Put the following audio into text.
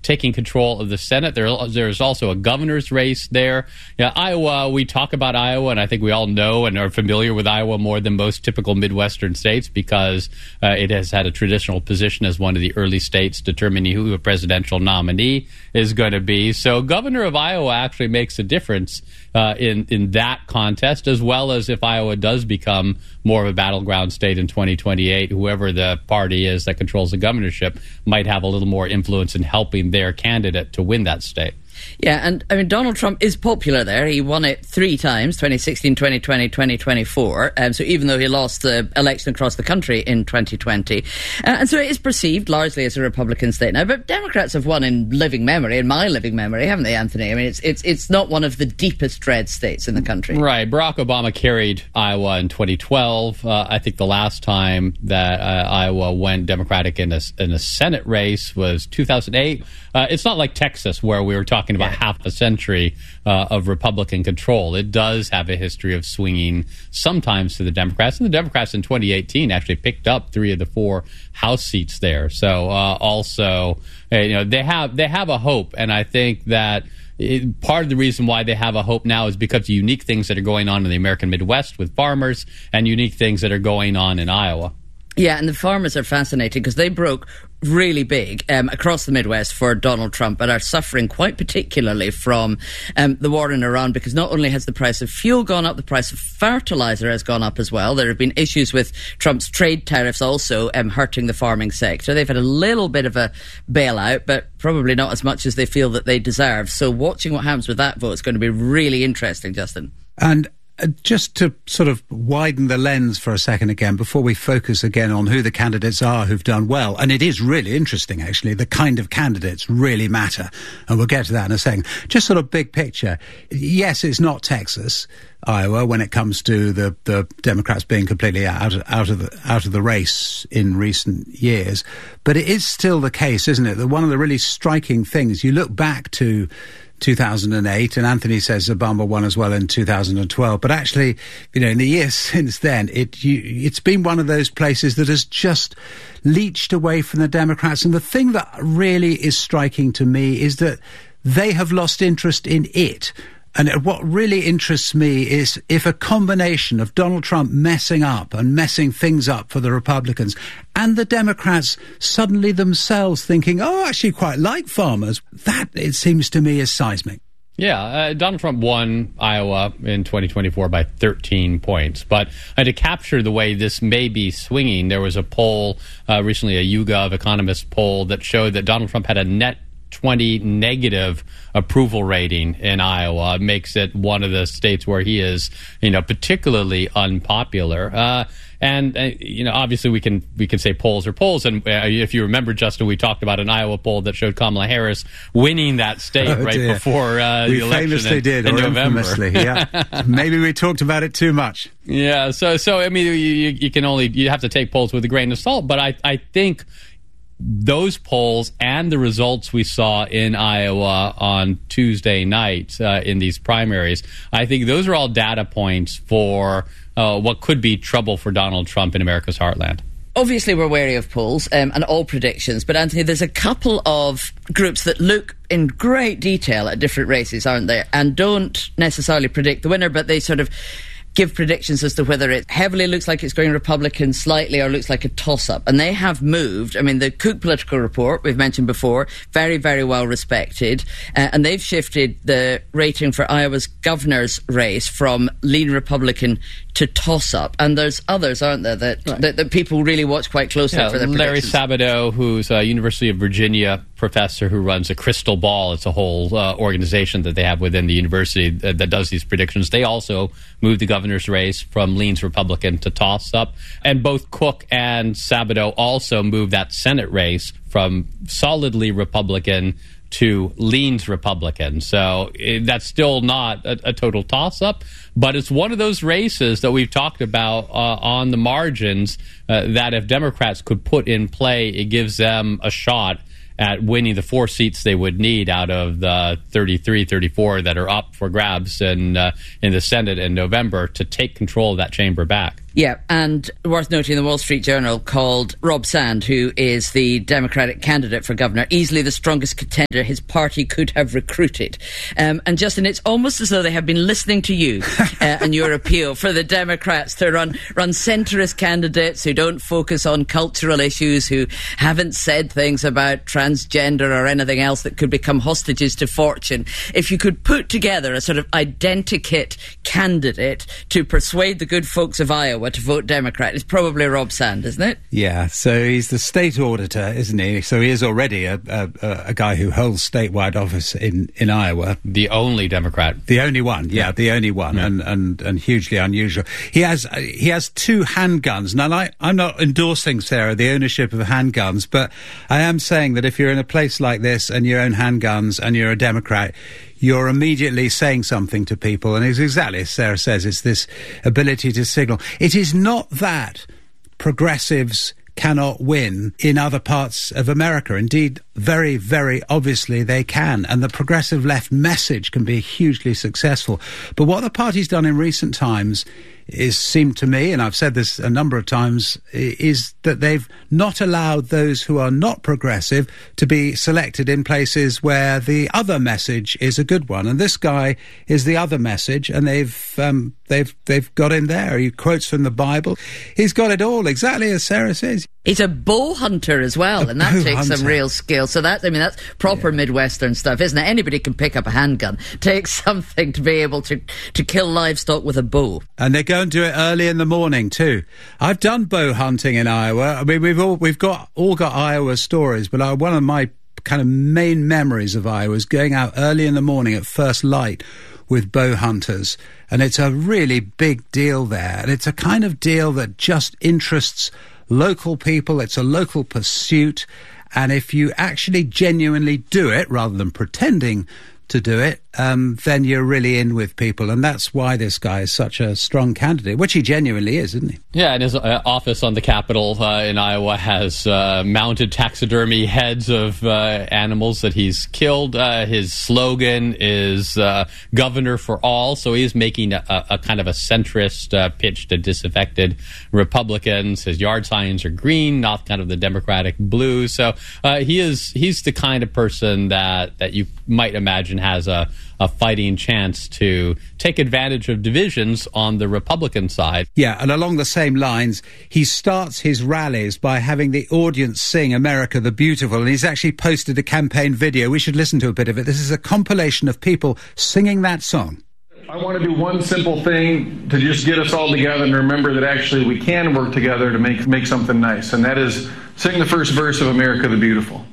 taking control of the Senate. There's also a governor's race there. Iowa, we talk about Iowa, and I think we all know and are familiar with Iowa more than most typical Midwestern states because it has had a traditional position as one of the early states determining who a presidential nominee is going to be. So governor of Iowa actually makes a difference in that contest, as well as if Iowa does become more of a battleground state in 2028, whoever the party is that controls the governorship might have a little more influence in helping their candidate to win that state. Yeah, and I mean, Donald Trump is popular there. He won it 3 times, 2016, 2020, 2024. So even though he lost the election across the country in 2020. And so it is perceived largely as a Republican state now. But Democrats have won in living memory, in my living memory, haven't they, Anthony? I mean, it's not one of the deepest red states in the country. Right. Barack Obama carried Iowa in 2012. I think the last time that Iowa went Democratic in a Senate race was 2008. It's not like Texas, where we were talking about half a century of Republican control. It does have a history of swinging sometimes to the Democrats, and the Democrats in 2018 actually picked up 3 of the 4 House seats there. So they have a hope, and I think that part of the reason why they have a hope now is because of unique things that are going on in the American Midwest with farmers and unique things that are going on in Iowa. Yeah, and the farmers are fascinating because they broke really big across the Midwest for Donald Trump and are suffering quite particularly from the war in Iran, because not only has the price of fuel gone up, the price of fertilizer has gone up as well. There have been issues with Trump's trade tariffs also hurting the farming sector. They've had a little bit of a bailout, but probably not as much as they feel that they deserve. So watching what happens with that vote is going to be really interesting, Justin. And just to sort of widen the lens for a second again, before we focus again on who the candidates are who've done well, and it is really interesting, actually, the kind of candidates really matter, and we'll get to that in a second. Just sort of big picture. Yes, it's not Texas, Iowa, when it comes to the Democrats being completely out of the race in recent years, but it is still the case, isn't it, that one of the really striking things, you look back to 2008, and Anthony says Obama won as well in 2012. But actually, in the years since then, it's been one of those places that has just leached away from the Democrats. And the thing that really is striking to me is that they have lost interest in it. And what really interests me is if a combination of Donald Trump messing up and messing things up for the Republicans and the Democrats suddenly themselves thinking, I actually quite like farmers, that, it seems to me, is seismic. Yeah, Donald Trump won Iowa in 2024 by 13 points. But to capture the way this may be swinging, there was a poll recently, a YouGov Economist poll, that showed that Donald Trump had a net 20 negative approval rating in Iowa. It makes it one of the states where he is, particularly unpopular. Obviously we can say polls are polls. And if you remember, Justin, we talked about an Iowa poll that showed Kamala Harris winning that state before the election famously did, in or November. Infamously, yeah. Maybe we talked about it too much. Yeah. So I mean, you have to take polls with a grain of salt. But I think those polls and the results we saw in Iowa on Tuesday night in these primaries, I think those are all data points for what could be trouble for Donald Trump in America's heartland. Obviously, we're wary of polls and all predictions, but Anthony, there's a couple of groups that look in great detail at different races, aren't there, and don't necessarily predict the winner, but they sort of give predictions as to whether it heavily looks like it's going Republican slightly or looks like a toss-up. And they have moved. I mean, the Cook Political Report, we've mentioned before, very, very well respected. And they've shifted the rating for Iowa's governor's race from lean Republican to toss-up. And there's others, aren't there, that people really watch quite closely for their predictions. Larry Sabato, who's a University of Virginia professor who runs a Crystal Ball. It's a whole organization that they have within the university that does these predictions. They also moved the governor's race from leans Republican to toss-up. And both Cook and Sabato also moved that Senate race from solidly Republican to leans Republican. So that's still not a total toss-up, but it's one of those races that we've talked about on the margins that if Democrats could put in play, it gives them a shot at winning the 4 seats they would need out of the 33, 34 that are up for grabs in the Senate in November to take control of that chamber back. Yeah, and worth noting, the Wall Street Journal called Rob Sand, who is the Democratic candidate for governor, easily the strongest contender his party could have recruited. And Justin, it's almost as though they have been listening to you and your appeal for the Democrats to run centrist candidates who don't focus on cultural issues, who haven't said things about transgender or anything else that could become hostages to fortune. If you could put together a sort of identikit candidate to persuade the good folks of Iowa to vote Democrat, it's probably Rob Sand, isn't it? Yeah, so he's the state auditor, isn't he? So he is already a guy who holds statewide office in Iowa. The only Democrat. The only one, the only one, yeah. and hugely unusual. He has 2 handguns. Now, I'm not endorsing, Sarah, the ownership of handguns, but I am saying that if you're in a place like this and you own handguns and you're a Democrat, you're immediately saying something to people, and it's exactly as Sarah says, it's this ability to signal. It is not that progressives cannot win in other parts of America. Indeed, very, very obviously they can, and the progressive left message can be hugely successful. But what the party's done in recent times seemed to me, and I've said this a number of times, is that they've not allowed those who are not progressive to be selected in places where the other message is a good one. And this guy is the other message, and they've got him there. He quotes from the Bible. He's got it all, exactly as Sarah says. He's a bow hunter as well, and that takes some real skill. So that's proper Midwestern stuff, isn't it? Anybody can pick up a handgun. Takes something to be able to kill livestock with a bow. And they go and do it early in the morning too. I've done bow hunting in Iowa. I mean, we've all got Iowa stories, but one of my kind of main memories of Iowa is going out early in the morning at first light with bow hunters, and it's a really big deal there, and it's a kind of deal that just interests local people. It's a local pursuit, and if you actually genuinely do it rather than pretending to do it, then you're really in with people, and that's why this guy is such a strong candidate, which he genuinely is, isn't he? Yeah, and his office on the Capitol in Iowa has mounted taxidermy heads of animals that he's killed. His slogan is Governor for All, so he's making a kind of a centrist pitch to disaffected Republicans. His yard signs are green, not kind of the Democratic blue. So he's the kind of person that you might imagine has a fighting chance to take advantage of divisions on the Republican side. Yeah, and along the same lines, he starts his rallies by having the audience sing America the Beautiful, and he's actually posted a campaign video. We should listen to a bit of it. This is a compilation of people singing that song. I want to do one simple thing to just get us all together and remember that actually we can work together to make something nice, and that is sing the first verse of America the Beautiful.